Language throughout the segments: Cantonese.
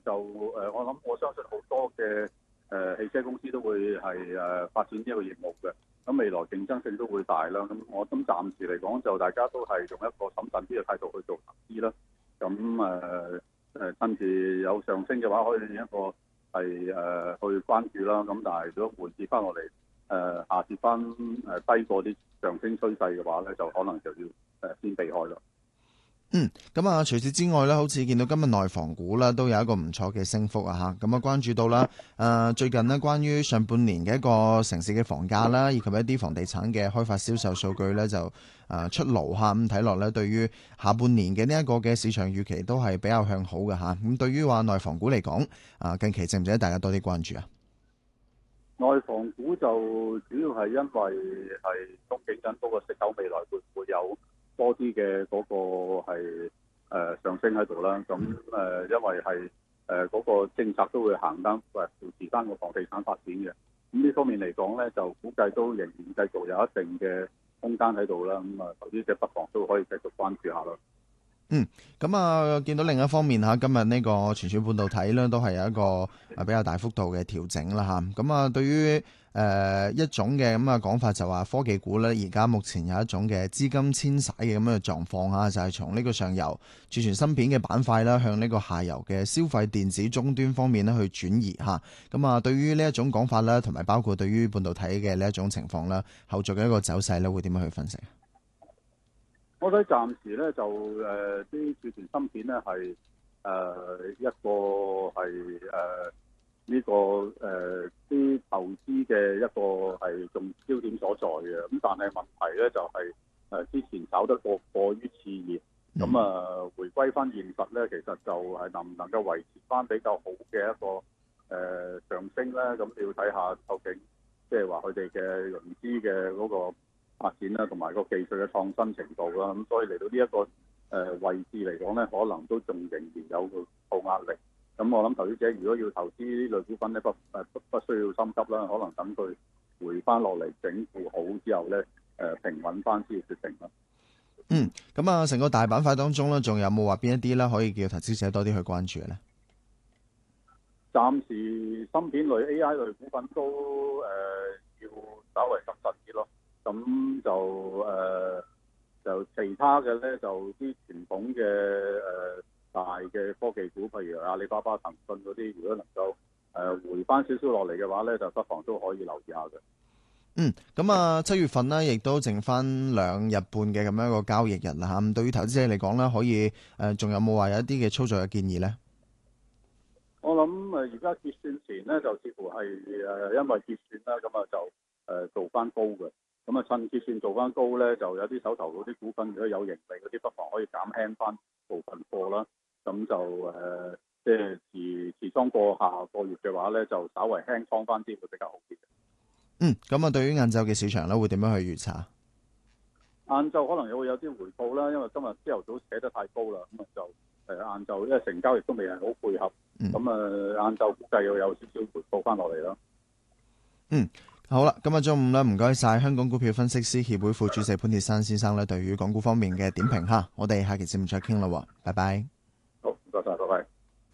就我相信好多嘅汽車公司都會係發展呢個業務嘅。咁未來競爭性都會大啦。咁我諗暫時嚟講，就大家都係用一個審慎啲嘅態度去做投資啦。咁趁住有上升嘅話，可以一個係去關注啦。咁但係如果回跌翻落嚟，下跌翻低過啲上升趨勢嘅話咧，就可能就要先避開啦。 咁啊，除此之外咧，好似見到今日內房股啦，都有一個唔錯嘅升幅啊嚇。咁啊，關注到啦，最近呢，關於上半年嘅一個城市嘅房價啦，以及一啲房地產嘅開發銷售數據咧，就出爐嚇。咁睇落咧，對於下半年嘅呢一個嘅市場預期都係比較向好嘅嚇。咁對於話內房股嚟講，近期值唔值得大家多啲關注啊？ 內房股就主要係因為係憧憬緊嗰個息口未來會唔會有多啲嘅嗰個係上升喺度啦。咁因為係嗰個政策都會行單扶持翻個房地產發展嘅。咁呢方面嚟講咧，就估計都仍然繼續有一定嘅空間喺度啦。咁投資者不妨都可以繼續關注下咯。 咁啊，見到另一方面嚇，今日呢個存儲半導體咧都係有一個比較大幅度嘅調整啦嚇。咁啊，對於一種嘅咁嘅講法就話科技股咧，而家目前有一種嘅資金遷徙嘅咁嘅狀況嚇，就係從呢個上游儲存芯片嘅板塊啦，向呢個下游嘅消費電子終端方面咧去轉移嚇。咁啊，對於呢一種講法啦，同埋包括對於半導體嘅呢一種情況啦，後續嘅一個走勢咧，會點樣去分析？ 我睇暫時咧就啲儲存芯片咧係一個係呢個啲投資嘅一個係重焦點所在嘅。咁但係問題咧就係之前炒得過於熾熱，咁回歸翻現實咧，其實就係能唔能夠維持翻比較好嘅一個上升咧？咁你要睇下究竟即係話佢哋嘅融資嘅嗰個發展啦，同埋個技術嘅創新程度啦，咁所以嚟到呢一個位置嚟講咧，可能都仲仍然有個壓力。咁我諗投資者如果要投資呢類股份咧，不需要心急啦，可能等佢回翻落嚟整固好之後咧，平穩翻先決定啦。 咁啊，成個大板塊當中咧，仲有冇話邊一啲咧可以叫投資者多啲去關注嘅咧？ 暫時芯片類 AI 類股份都要稍微審慎啲咯。咁就其他嘅咧，就啲傳統嘅大嘅科技股，譬如阿里巴巴、騰訊嗰啲，如果能夠回翻少少落嚟嘅話咧，就不妨都可以留意下嘅。 咁啊，7月份呢，亦都剩翻2日半嘅咁樣一個交易日啦嚇。咁對於投資者嚟講咧，可以仲有冇話有一啲嘅操作嘅建議咧？ 我諗而家結算前咧，就似乎係因為結算啦，咁就做翻高嘅。咁趁結算做翻高咧，就有啲手頭嗰啲股份如果有盈利嗰啲，不妨可以減輕翻部分貨啦。咁就即係持倉過下個月嘅話咧，就稍微輕倉翻啲會比較好啲嘅。 咁啊，對於晏晝嘅市場咧，會點樣去預測？ 晏晝可能又會有啲回報啦，因為今日朝頭早寫得太高啦，咁就晏晝因為成交亦都未係好配合，咁晏晝估計又有少少回報翻落嚟啦。 好啦，今日中午咧，唔該晒香港股票分析師協會副主席潘鐵珊先生咧，對於港股方面嘅點評吓，我哋下期節目再傾啦，拜拜。 好，唔該晒，拜拜。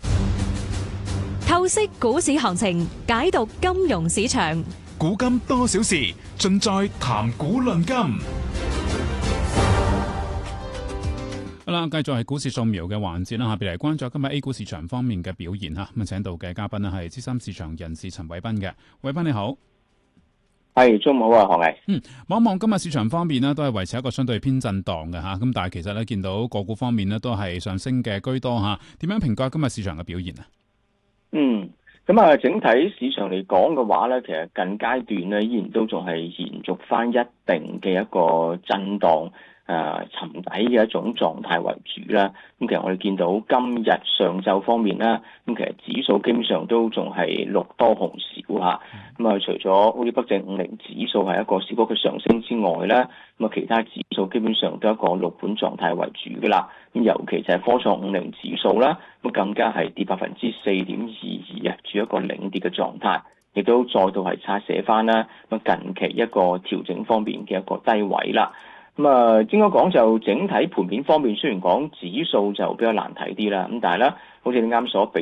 透析股市行情，解讀金融市場， 古今多少事，盡在談股論金。好啦，繼續係股市掃描嘅環節啦，下邊嚟關注今日 A 股市場方面嘅表現吓。咁請到嘅嘉賓咧係資深市場人士陳偉彬嘅，偉彬你好。 係，中午好啊，何毅。 望一望今日市場方面呢，都係維持一個相對偏震盪嘅吓。咁但係其實咧，見到個股方面呢，都係上升嘅居多吓。點樣評價今日市場嘅表現啊？ 咁啊，整體市場嚟講嘅話咧，其實近階段咧依然都仲係延續翻一定嘅一個震盪。沉底嘅一種狀態為主啦。咁其實我哋見到今日上晝方面啦，咁其實指數基本上都仲係綠多紅少嚇。咁啊，除咗好似北證50指數係一個小幅嘅上升之外咧，咁啊其他指數基本上都係一個綠盤狀態為主噶啦。咁尤其就係科創50指數啦，咁更加係跌4.22%啊，處一個領跌嘅狀態，亦都再度係拆寫翻啦。咁近期一個調整方面嘅一個低位啦。咁啊，應該講就整體盤面方面，雖然講指數就比較難睇啲啦，咁但係咧，好似你啱所比